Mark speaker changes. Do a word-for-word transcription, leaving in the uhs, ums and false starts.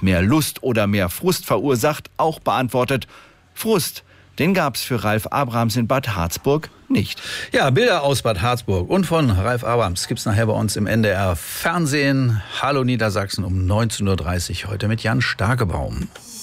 Speaker 1: mehr Lust oder mehr Frust verursacht, auch beantwortet. Frust, den gab's für Ralf Abrahams in Bad Harzburg nicht.
Speaker 2: Ja, Bilder aus Bad Harzburg und von Ralf Abrahams gibt's nachher bei uns im N D R Fernsehen. Hallo Niedersachsen um neunzehn Uhr dreißig heute mit Jan Starkebaum.